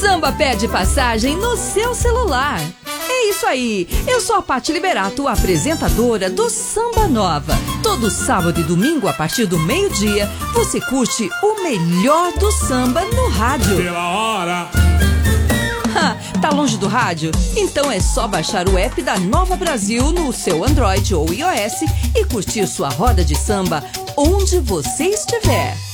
Samba pede passagem no seu celular. É isso aí, eu sou a Paty Liberato, apresentadora do Samba Nova. Todo sábado e domingo, a partir do meio-dia, você curte o melhor do samba no rádio. Pela hora. Tá longe do rádio? Então é só baixar o app da Nova Brasil no seu Android ou iOS e curtir sua roda de samba onde você estiver.